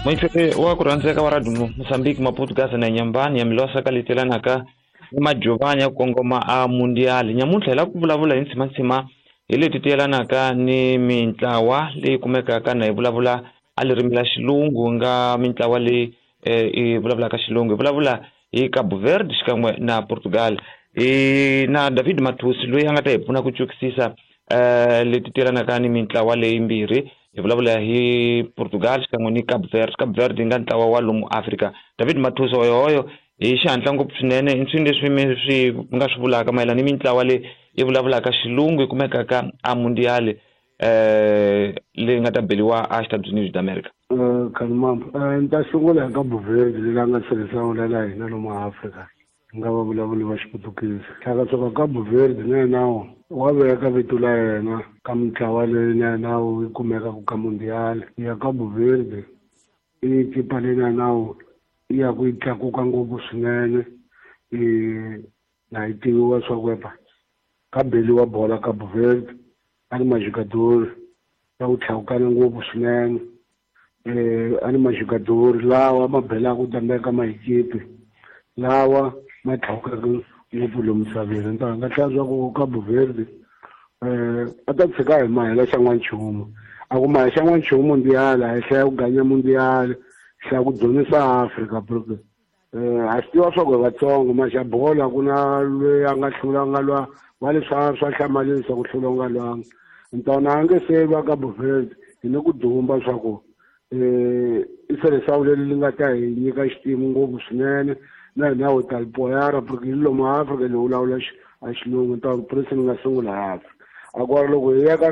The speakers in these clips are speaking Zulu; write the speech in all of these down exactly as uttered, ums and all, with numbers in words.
Moitse wa kuranzeka wa radu Mozambique Maputo Gaza na Nyambani ya milosa kalitelana ka majovanya kongoma a mundial nyamuntlha la ku vulavula hi ntsima ile titelana ka ni mintlawa leyi kumeka ka na hi vulavula a ririmi la xilungu nga mintlawa leyi i vulavula ka xilungu vulavula hi Cabo Verde xikan'we na Portugal e na David Mathus loyi a nga ta hi pfuna ku tshukisisa eh le titelana ka ni mintlawa leyi mbirhi hi vulavula hi Portugal xikan'we ni Cabo Verde Cabo Verde nga ntlawa wa lomu Africa David Mathus hoyo hi xihatla ngopfu swinene i swilo leswi mi swi nga swi vulaka mayelana ni mintlawa leyi yi vulavulaka xilungu yi kumekaka a mundial eh leyi nga ta beliwa a Estados Unidos d'America. Uh, Khalimamba ni ta sungula hi Cabo Verde leyi nga tirhisana na la hina lomu Africa nga va vulavuli va Xiputukezi tlhaka soka Cabo Verde na nawu wa veka vito la yena ka mintlawa leyi na nawu yi kumekaka ka mundial ya Cabo Verde i tipa leyi na nawu ya ku tlakuka ngopfu swinene i na yi tiviwa swa ku epa ka beliwa bola Cabo Verde a ni majogadori ya ku tlakukana ngopfu swinene eh a ni majogadori lawa ma belaka ku tambeka mahikipi lawa ma tlakukaka ngopfu lomu misaveni ni ta nga hlantswa ku Cabo Verde eh a ta tshika hi mahela xa n'wanchumu a ku mahela xa n'wanchumu mundial a hi hlaya ku ganya mundial xa ku dzonisa Africa porque eh a swi tiva swa ku vatsongo maxa bola ku na loyi a nga hlula nga lwa wa leswa swa hlamarisa ku hlula nga lwanga ntona a nge se va Cabo Verde hi ni ku dumba swa ku eh i selesawu leyi li nga ta hi nyika xitimu ngopfu swinene na hina ho ta lipoyara porque hi lomu Africa leyi vulavula a xilungu ta president nga sungula hafi a ku loko hi ya ka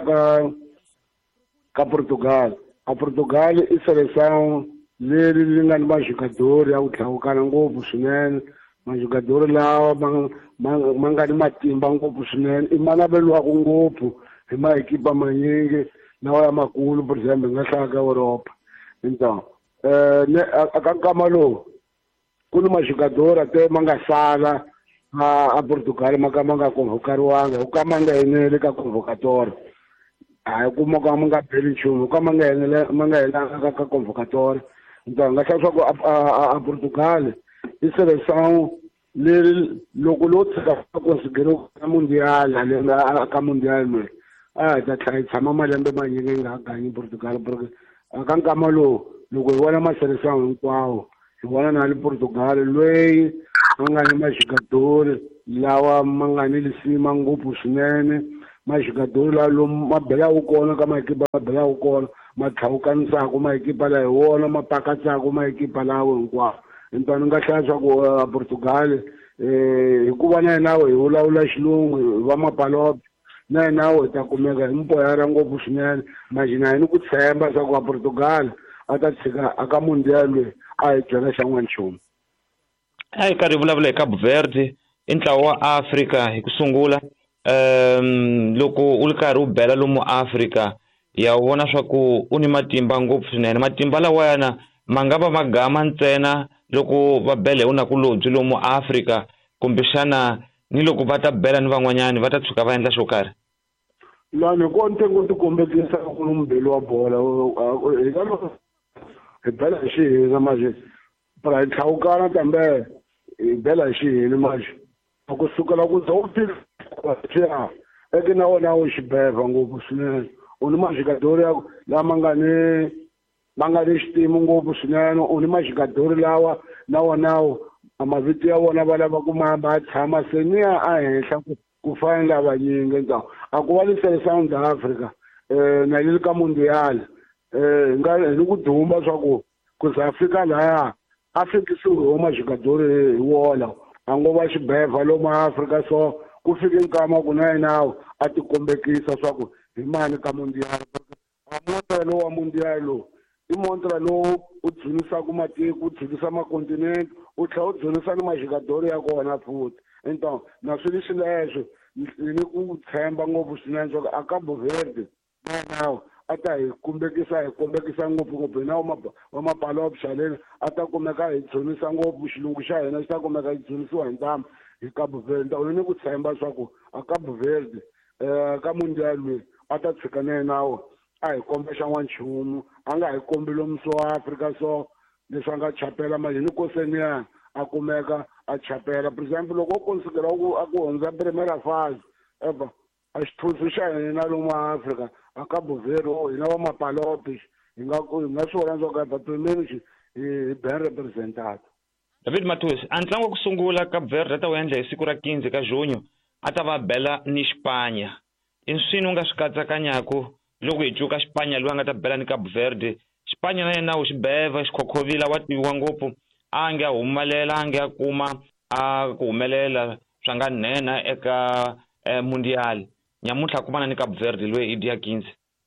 ka Portugal a Portugal i selesawu leri li nga ni majogadori ya ku tlakukana ngopfu swinene majogadori lawa ma nga ni matimba ngopfu swinene i ma naveliwaka ngopfu hi maekipa manyingi lawa ya makulu for example hi nga hlaya ka Europa então eh aka nkama lowu ku ni majogadori ate ma nga sala a Portugal ma ka ma nga convocariwanga hi ku ka ma nga eneli ka convocatori a hi kuma ka ma nga beli nchumu ka ma nga enele ma nga helanga ka convocatori então nga hlantswa ku a Portugal i seleção leri loko lo tshika konsigero ka mundial le ka mundial me a ta tlhela tshama malembe manyingi nga ganyi Portugal porque aka nkama lowu loko hi vona maseleção hinkwawo hi vona na le Portugal loyi a nga ni majogadori lawa ma nga ni lisima ngopfu swinene majogadori lawa lomu ma belaka kona ka maekipa ma belaka kona ma tlhakukanisaka maekipa la hi wona ma pakatsaka maekipa lawo hinkwawo ntani nga hlaya swa ku Portugal eh hikuva na hina hi vulavula xilungu hi va mapalobe na hina hi ta kumeka hi mpoyara ngopfu swinene majina hi ni ku tshemba swa ku Portugal a ta tshika aka mundial loyi a hi byela xa n'wanchumu. A hi karhi vulavula hi Cabo Verde i ntlawa wa Africa hi ku sungula um loko u ri karhi u bela lomu Africa ya vona swa ku u ni matimba ngopfu swinene matimba lawayana ma nga va magama ntsena loko va bele u na kulobye lomu Africa kumbexana ni loko va ta bela ni van'wanyani va ta tshuka va endla xo karhi lani ko ntengo ti kombekisa ku mbeli wa bola hi ka loko hi bela hi xihina maje para hi tlhakukana tambe hi bela hi xihina maje ku sukela ku za u fika eke na wona u xibeva ngopfu swinene u ni majogadori lama nga ni ma nga ni xitimu ngopfu swinene u ni majogadori lawa na wonawo mavito ya vona va lava ku ma va tshama se ni ya a henhla ku fana lavanyingi nta a ku va ni seleção da Africa eh na le ka mundial eh nga ni ku dumba swa ku ku za Africa laya Africa su ho majogadori hi wona a ngo va xibeva lomu Africa so ku fike nkama ku na nawu a ti kombekisa swa ku hi mani ka mundial a montelo wa mundial lo i montela lowu u dzunisa ku matiko u dzunisa makontinent u tlhela u dzunisa ni majogadori ya kona futhi então na swilo leswi leswo ni ku tshemba ngopfu swinene swa ku a Cabo Verde nawu a ta hi kombekisa hi kombekisa ngopfungopfu hi na wa mapalobe xaleni a ta kumeka hi dzunisa ngopfu xilungu xa hina xi ta kumeka hi dzunisiwa hi ntamu hi Cabo Verde u ni ku tshemba swa ku a Cabo Verde eh ka mundial loyi a ta tshika na nawu a hi kombisa n'wanchumu a nga hi kombi lomu South Africa so leswi a nga chapela majini koseni ya a kumeka a chapela for example loko o considera ku a ku hundza primera phase eva a xithusi xa hina lomu Africa a Cabo Verde o hina va mapalopi hi nga hi nga swi vona ndzoko but primary hi ben representado. David Matheus, a ntlangu wa ku sungula Cabo Verde ta wu endla hi siku ra quinze ka Junyo a ta va bela ni Xipanya. I swini u nga swi katsakanyaku loko hi cuka Xipanya loyi a nga ta bela ni Cabo Verde? Xipanya na yena u xi beva xikhokhovila wa tiviwa ngopfu a nge a humelela a nge a kuma a ku humelela swa nga nhenha eka eh, mundial. Nyamuntlha kumana ni Cabo Verde loyi i dia quinze.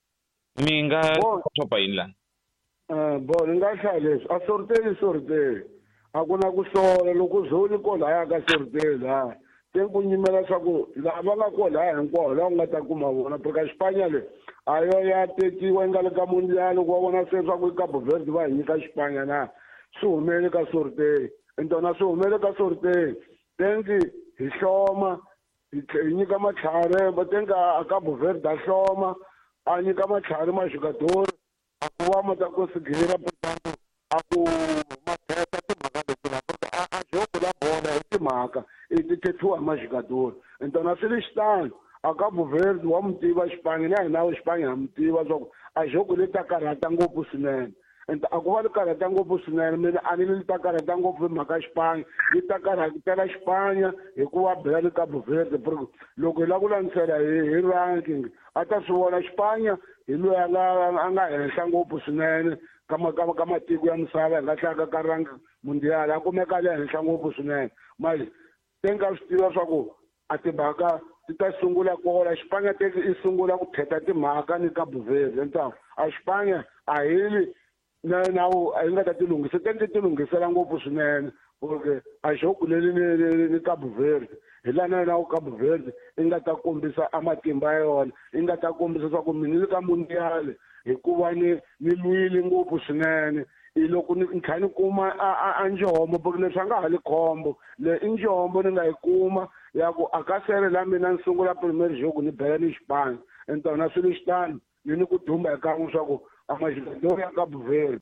Mi nga topa yini lani? Eh bo ni nga hlaya leswi a sorteli sorteli a ku na ku sola loko zoni ko laya ka sorteli ha te ku nyimela swa ku lava nga ko laya hinkwavo la u nga ta kuma vona porque Xipanya le a yo ya tekiwa yi nga le ka mundial ku vona se swa ku Cabo Verde va hi nyika Xipanya na swi humele ka sorteli entona swi humele ka sorteli tenki hi hloma hi nyika matlhari va tenka a Cabo Verde a hloma a nyika matlhari maxikadori a ku va ma ta ku sigira potano a ku mapheta timhaka leti na porque a a jogo la bola hi timhaka i ti tethiwa maxikadori entona swi le xitano a Cabo Verde wa mu tiva Xipanya na hina Xipanya ha mu tiva swa ku a jogo le ta karhata ngopfu swinene enta a ku va le karhata ngopfu swinene mina a ni le ta karhata ngopfu hi mhaka Xipanya yi ta karhatela Xipanya hikuva bela le Cabo Verde loko hi la ku landzela hi hi ranking a ta swi vona Xipanya hi loyi a nga a nga henhla ngopfu swinene ka ka ka matiko ya misava hi nga hlaka ka rank mundial a kumeka le henhla ngopfu swinene mali tenka swi tiva swa ku a timhaka ti ta sungula kona Xipanya teki i sungula ku pheta timhaka ni Cabo Verde enta a Xipanya a hili na nawu a yi nga ta ti lunghisa tenti ti lunghisela ngopfu swinene porque a jogo leli ni ni Cabo Verde hi lana na Cabo Verde i nga ta kombisa a matimba ya yona i nga ta kombisa swa ku mina le ka mundial hikuva ni ni lwile ngopfu swinene i loko ni tlha ni kuma a a njombo porque leswi a nga ha li khombo le i njombo ni nga yi kuma ya ku a ka sele la mina ni sungula premier jogo ni bela ni Xipanya entona swi le xitano ni ni ku dumba eka n'wi swa ku a maxikadori ya Cabo Verde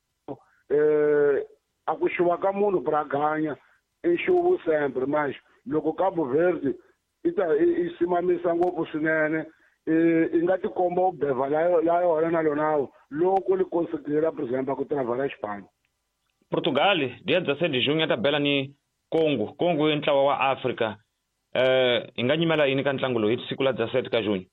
eh a ku xuva ka munhu braganya i xuvu sempre mas loko Cabo Verde i ta i simamisa ngopfu swinene i nga ti komba u beva la la yona na lonawo loko li considera por exemplo ku travala Xipanya. Portugal dia dezessete de junho ta bela ni Congo Congo i ntlawa wa Africa eh i nga nyimela yini ka ntlangu lowu hi siku la dezessete ka junho?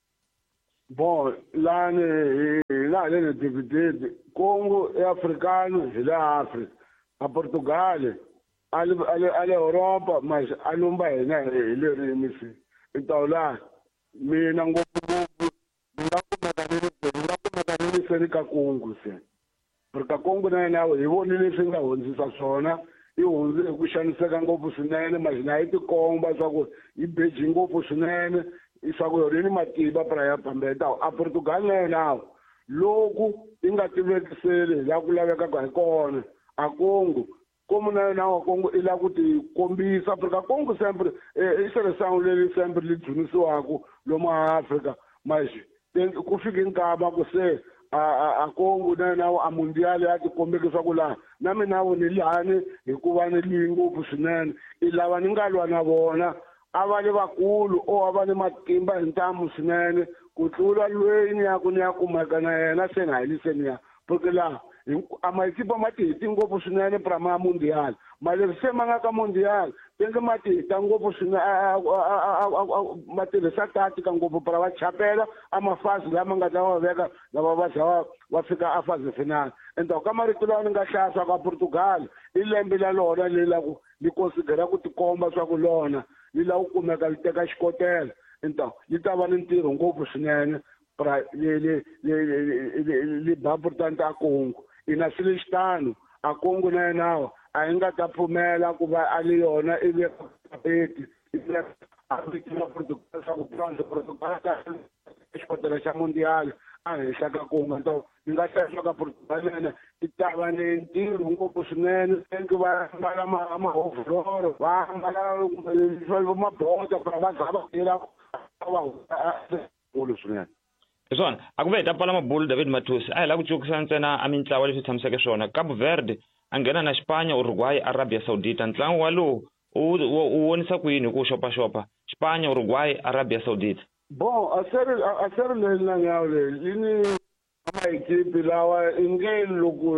Bon la ni la le dividend Congo e africano hi le Africa a Portugal ale ale ale Europa mas alumba hina hi le rimisi intawula mina ngopfu ngopfu nga kumeka ni nga kumeka ni seni ka Congo se porque Congo na nawe hi vonile leswi nga hundzisa swona i hundze hi ku xaniseka ngopfu swinene mas na yi ti komba swa ku yi beji ngopfu swinene swa ku ri ni matimba para ya pambeta a Portugal na nawe loko i nga tivekiseli la ku laveka hi kona a Congo como na na Congo i la ku ti kombisa porque Congo sempre i seleção leli sempre li dzunisiwaku lomu Africa mas ku fika inkama ku se a a Congo na na a mundial ya ti kombekisa ku la na mina ni lani hikuva ni li ngopfu swinene i lava ni nga lwa na vona a va le vakulu o a va ni matimba hi ntamu swinene ku tlula lweyi ni ya ku ni ya kumeka na yena se nga heliseni ya porque la a maekipa ma tihiti ngopfu swinene para ma mundial ma leswi se ma nga ka mundial tenge ma tihita ngopfu swinene ma tirhisa tatika ngopfu para va chapela a mafasi lama nga ta va veka lava va za va fika a fase final endzhaku ka marito lawa ni nga hlaya swa ka Portugal i lembe la lona leyi la ku li considera ku tikomba swa ku lona li la ku kumeka li teka xikotela endzhaku li ta va ni ntirho ngopfu swinene para li li li li ba importante a Congo ina swi le xitano a Congo na yena a yi nga ta pfumela ku va a li yona i le tapeti i le a vitila Portugal swa ku bronze Portugal ta xikotela xa mundial a henhla ka Congo nto ni nga hlaya ka Portugal yena i ta va ni ntirho ngopfu swinene senke va mbala mahovhororo va mbala mabota para va za va tela va olo swinene. swona a ku ve hi ta pfala mabulu David Mathus a hi la ku cukisa ntsena a mitlawa leswi tshamiseke swona. Cabo Verde a nghena na Xipanya, Uruguay, Arabia Saudita. Ntlangu walowu u wonisa ku yini ku xopaxopa Xipanya, Uruguay, Arabia Saudita? Bon, a seri a seri leyi na ngawo leyi ini amayikipi lawa inge loko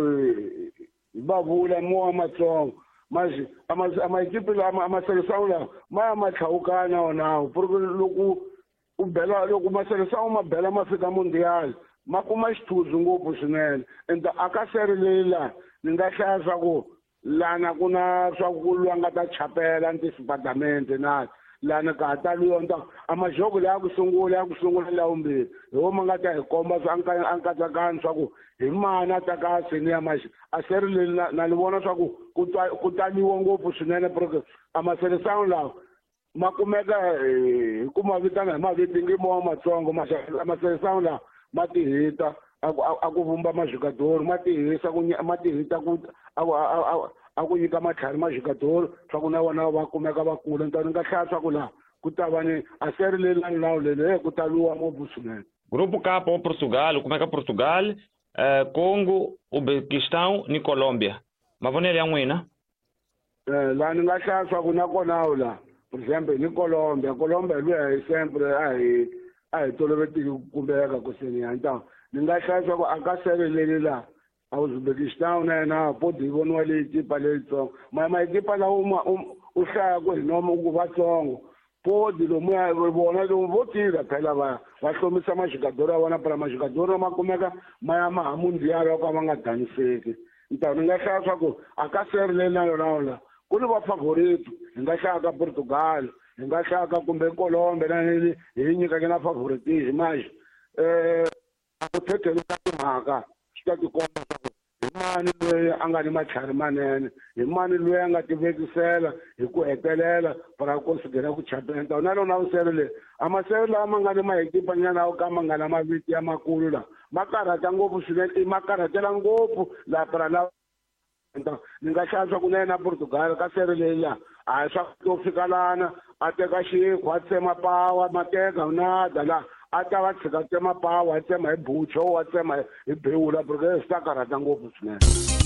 va vula mowa matsongo manje amayikipi lawa amaserisano lawa ma ma tlhawukana wonawo porque loko u bela loko maserisano ma bela ma fika mundial ma kuma xithuzi ngopfu swinene and aka seri leyi la ni nga hlaya swa ku lana ku na swa ku lwa nga ta chapela ntisipatamente na lana ka ta luyonta amajoko la ku sungula ya ku sungula la umbili ho manga ta hi komba swa anka anka ta kan swa ku hi mana ta ka senior mash a seri le na li vona swa ku ku taniwa ngopfu swinene porque amaserisano lawa ma kumeka hi kuma vitana hi maviti ngimo matsongo amaserisano lawa ma ti hita a ku vumba mazvikadoro ma ti hisa ku ma ti hita ku a ku nyika matlhari mazvikadoro swa ku na vona va kumeka va kula nta ni nga hlaya swa ku laha ku ta va ni a seri leyi lani lawo lele he ku ta luwa ngopfu swinene. Grupo K wa Portugal kumeka Portugal, eh, Congo, Uzbekistan ni Colombia. Mavonelo ya n'wina? Eh, la ni nga hlaya swa ku na konawo la for example ni Colombia. Colombia luya hi sempre a hi a hi tolovetiki ku kumbeka ku senior nta ni nga hlaya swa ku aka seri leyi la a Uzbekistan na yena podi voniwa leyi ekipa leyitsongo ma ma ekipa lawa uma u hlaya ku hi noma ku vatsongo podi lomuya vona lomu vo tila phela va va hlomisa maxikadoro ya vona phela maxikadoro ma kumeka ma ya maha mundial wa ka va nga daniseki nta ni nga hlaya swa ku aka seri leyi na yona la ku ni va favorito hi nga hlaya ka Portugal hi nga hlaya ka kumbe Colombia na hi hi nyikake na favoritism manje eh ku thetheli ka timhaka swi ta tikomba swa ku hi mani loyi a nga ni matlhari manene hi mani loyi a nga tivekisela hi ku hetelela para ku sukela ku chapenta na lona usere le amaseri lama nga ni maekipa nyana o ka ma nga na maviti ya makulu la ma karhata ngopfu swinene ma karhatela ngopfu la para la ni nga hlaya swa ku na yena Portugal ka seri leyi la a hi swa to fika lana a teka xikhwa a tsema pawa mateka nada la a ta va tshika tsema pawa a tsema hi bucho a tsema hi bewula porque swi ta karhata ngopfu swinene.